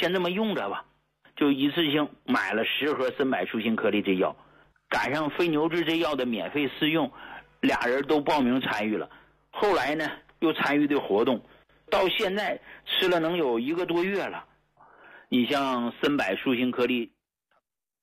先这么用着吧，就一次性买了10盒参柏舒心颗粒这药，赶上非牛治这药的免费试用，俩人都报名参与了。后来呢又参与的活动，到现在吃了能有1个多月了。你像参柏舒心颗粒